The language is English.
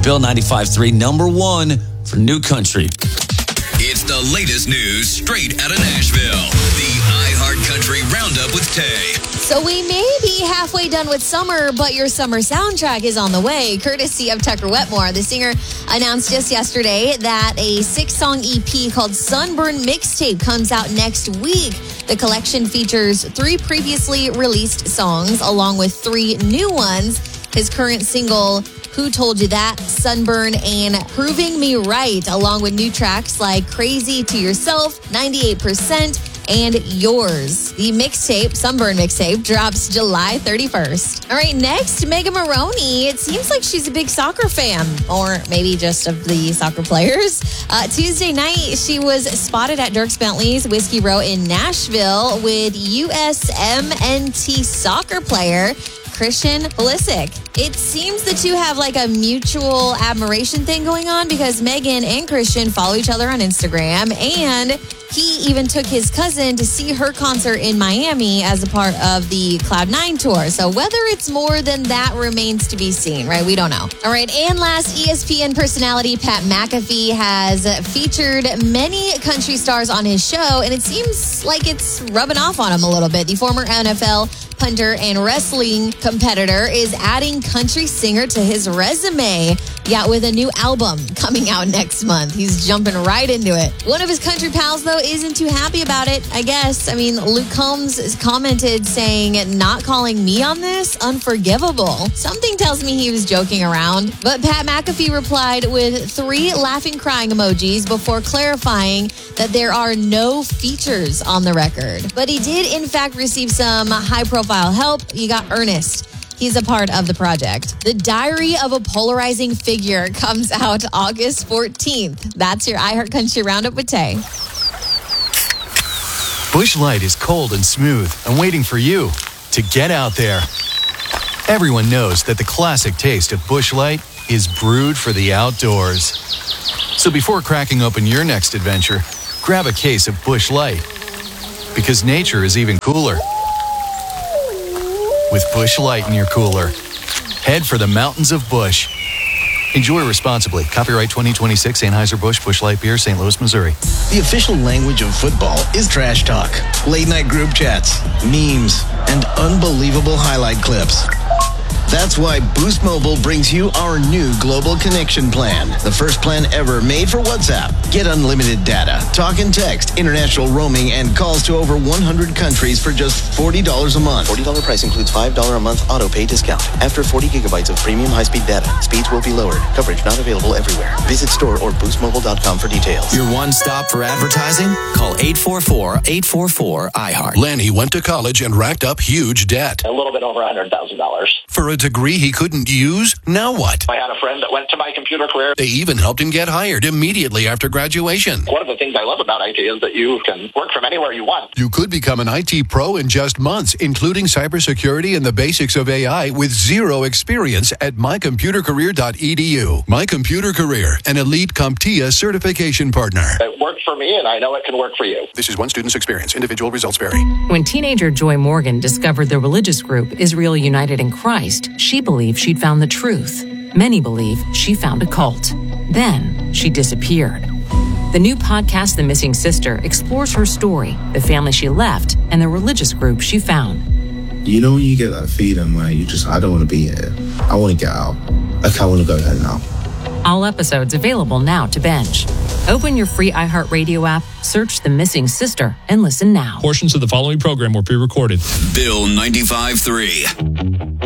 Bill 95.3, number one for New Country. It's the latest news straight out of Nashville. The iHeart Country Roundup with Tay. So we may be halfway done with summer, but your summer soundtrack is on the way, courtesy of Tucker Wetmore. The singer announced just yesterday that a 6-song EP called Sunburn Mixtape comes out next week. The collection features 3 previously released songs, along with 3 new ones. His current single, Who Told You That, Sunburn, and Proving Me Right, along with new tracks like Crazy to Yourself, 98%, and Yours. The mixtape, Sunburn Mixtape, drops July 31st. All right, next, Megan Maroney. It seems like she's a big soccer fan, or maybe just of the soccer players. Tuesday night, she was spotted at Dierks Bentley's Whiskey Row in Nashville with USMNT soccer player Christian Pulisic. It seems the two have like a mutual admiration thing going on because Megan and Christian follow each other on Instagram, and he even took his cousin to see her concert in Miami as a part of the Cloud9 tour. So whether it's more than that remains to be seen, right? We don't know. All right, and last, ESPN personality Pat McAfee has featured many country stars on his show, and it seems like it's rubbing off on him a little bit. The former NFL punter and wrestling competitor is adding country singer to his resume. Yeah, with a new album coming out next month. He's jumping right into it. One of his country pals, though, isn't too happy about it, I guess. I mean, Luke Combs commented saying, "Not calling me on this? Unforgivable." Something tells me he was joking around. But Pat McAfee replied with 3 laughing crying emojis before clarifying that there are no features on the record. But he did, in fact, receive some high-profile help. You got Ernest. He's a part of the project. The Diary of a Polarizing Figure comes out August 14th. That's your iHeart Country Roundup with Tay. Busch Light is cold and smooth and waiting for you to get out there. Everyone knows that the classic taste of Busch Light is brewed for the outdoors. So before cracking open your next adventure, grab a case of Busch Light. Because nature is even cooler with Busch Light in your cooler. Head for the mountains of Busch. Enjoy responsibly. Copyright 2026 Anheuser-Busch Busch Light Beer, St. Louis, Missouri. The official language of football is trash talk, late-night group chats, memes, and unbelievable highlight clips. That's why Boost Mobile brings you our new Global Connection Plan, the first plan ever made for WhatsApp. Get unlimited data, talk and text, international roaming, and calls to over 100 countries for just $40 a month. $40 price includes $5 a month auto pay discount. After 40 gigabytes of premium high-speed data, speeds will be lowered. Coverage not available everywhere. Visit store or boostmobile.com for details. Your one stop for advertising? Call 844-844-iHeart. Lanny went to college and racked up huge debt. A little bit over $100,000. For a degree he couldn't use? Now what? I had a friend that went to My Computer Career. They even helped him get hired immediately after graduation. One of the things I love about IT is that you can work from anywhere you want. You could become an IT pro in just months, including cybersecurity and the basics of AI with zero experience at mycomputercareer.edu. My Computer Career, an elite CompTIA certification partner. It worked for me, and I know it can work for you. This is one student's experience. Individual results vary. When teenager Joy Morgan discovered the religious group Israel United in Christ, she believed she'd found the truth. Many believe she found a cult. Then she disappeared. The new podcast, The Missing Sister, explores her story, the family she left, and the religious group she found. You know when you get that feeling where I don't want to be here. I want to get out. Like, I want to go there now. All episodes available now to binge. Open your free iHeartRadio app, search The Missing Sister, and listen now. Portions of the following program were pre-recorded. Bill 95.3.